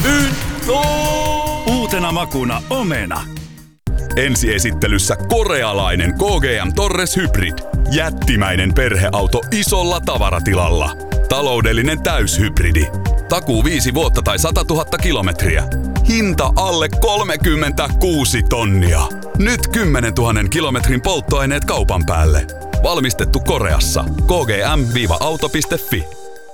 Uutena makuna omena. Ensiesittelyssä korealainen KGM Torres Hybrid. Jättimäinen perheauto isolla tavaratilalla. Taloudellinen täyshybridi. Takuu 5 vuotta tai 100 000 kilometriä. Hinta alle 36 tonnia. Nyt 10 000 kilometrin polttoaineet kaupan päälle. Valmistettu Koreassa. kgm-auto.fi.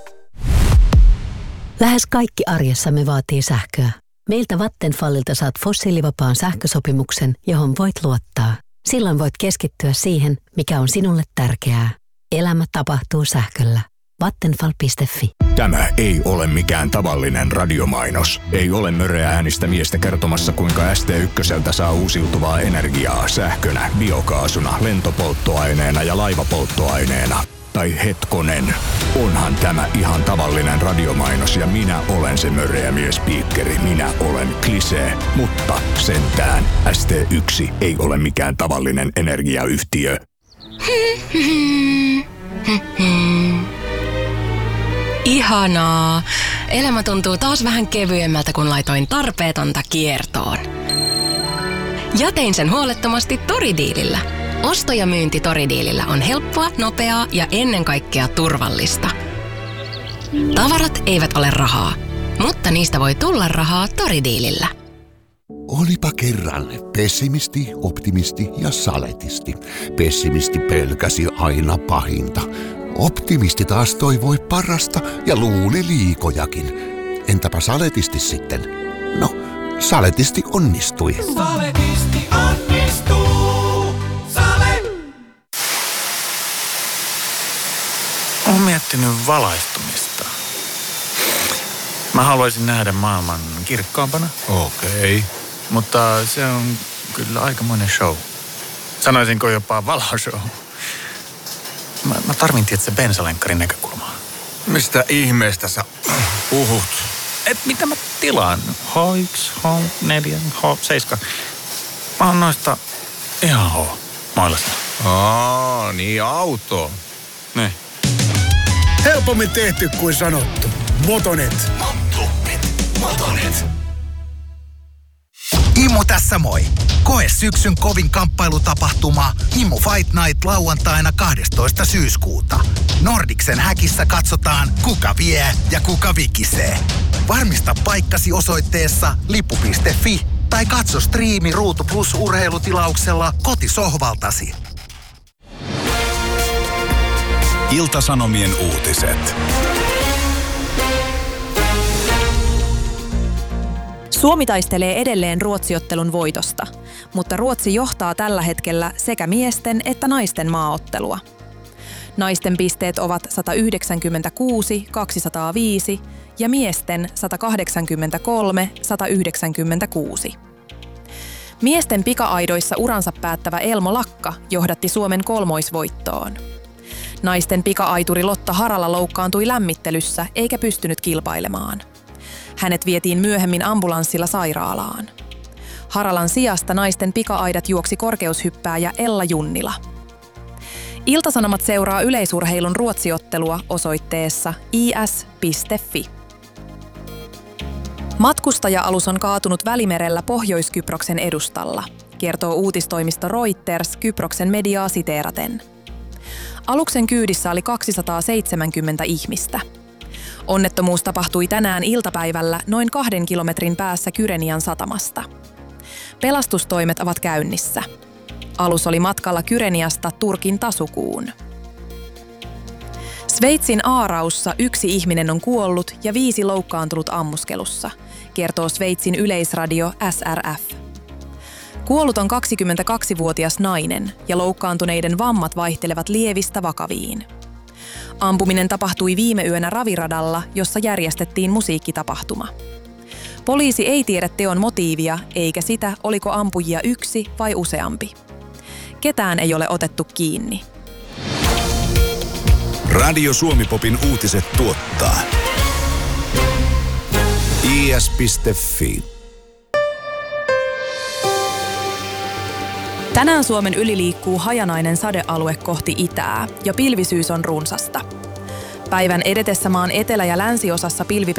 Lähes kaikki arjessamme vaatii sähköä. Meiltä Vattenfallilta saat fossiilivapaan sähkösopimuksen, johon voit luottaa. Silloin voit keskittyä siihen, mikä on sinulle tärkeää. Elämä tapahtuu sähköllä. Vattenfall.fi. Tämä ei ole mikään tavallinen radiomainos. Ei ole möreä äänistä miestä kertomassa, kuinka ST1 saa uusiutuvaa energiaa sähkönä, biokaasuna, lentopolttoaineena ja laivapolttoaineena. Tai hetkonen, onhan tämä ihan tavallinen radiomainos ja minä olen se möreä miespiikkeri. Minä olen Klisee, mutta sentään ST1 ei ole mikään tavallinen energiayhtiö. Ihanaa. Elämä tuntuu taas vähän kevyemmältä, kun laitoin tarpeetonta kiertoon. Ja tein sen huolettomasti Toridiilillä. Osto- ja myynti Toridiilillä on helppoa, nopeaa ja ennen kaikkea turvallista. Tavarat eivät ole rahaa, mutta niistä voi tulla rahaa Toridiilillä. Olipa kerran pessimisti, optimisti ja saletisti. Pessimisti pelkäsi aina pahinta. Optimisti taas toivoi parasta ja luuli liikojakin. Entäpä saletisti sitten? No, saletisti onnistui. Saletisti onnistuu. Sale! Olen miettinyt valaistumista. Mä haluaisin nähdä maailman kirkkaampana. Okei. Mutta se on kyllä aikamoinen show. Sanoisinko jopa valoshow. Mä tarvin tietysti bensalenkkarin näkökulmaa. Mistä ihmeestä sä puhut? Mitä mä tilaan? H1, H4, H7. Mä oon noista ihan H-mailasta. Niin auto. Ne. Helpommin tehty kuin sanottu. Motonet. Motonet. Imu tässä moi. Koe syksyn kovin kamppailutapahtuma Imu Fight Night lauantaina 12. syyskuuta. Nordicsen häkissä katsotaan, kuka vie ja kuka vikisee. Varmista paikkasi osoitteessa lippu.fi tai katso striimi Ruutu Plus -urheilutilauksella kotisohvaltasi. Ilta-Sanomien uutiset. Suomi taistelee edelleen Ruotsi-ottelun voitosta, mutta Ruotsi johtaa tällä hetkellä sekä miesten että naisten maaottelua. Naisten pisteet ovat 196, 205 ja miesten 183, 196. Miesten pika-aidoissa uransa päättävä Elmo Lakka johdatti Suomen kolmoisvoittoon. Naisten pika-aituri Lotta Harala loukkaantui lämmittelyssä eikä pystynyt kilpailemaan. Hänet vietiin myöhemmin ambulanssilla sairaalaan. Haralan sijasta naisten pika-aidat juoksi korkeushyppääjä Ella Junnila. Ilta-Sanomat seuraa yleisurheilun Ruotsi-ottelua osoitteessa is.fi. Matkustaja-alus on kaatunut Välimerellä Pohjois-Kyproksen edustalla, kertoo uutistoimisto Reuters Kyproksen mediaa siteeraten. Aluksen kyydissä oli 270 ihmistä. Onnettomuus tapahtui tänään iltapäivällä noin 2 kilometrin päässä Kyrenian satamasta. Pelastustoimet ovat käynnissä. Alus oli matkalla Kyreniasta Turkin Tasukuun. Sveitsin Aaraussa 1 ihminen on kuollut ja 5 loukkaantunut ammuskelussa, kertoo Sveitsin yleisradio SRF. Kuollut on 22-vuotias nainen ja loukkaantuneiden vammat vaihtelevat lievistä vakaviin. Ampuminen tapahtui viime yönä raviradalla, jossa järjestettiin musiikkitapahtuma. Poliisi ei tiedä teon motiivia eikä sitä, oliko ampujia 1 vai useampi. Ketään ei ole otettu kiinni. Radio Suomi-popin uutiset tuottaa is.fi. Tänään Suomen yli liikkuu hajanainen sadealue kohti itää ja pilvisyys on runsasta. Päivän edetessä maan etelä- ja länsiosassa pilvi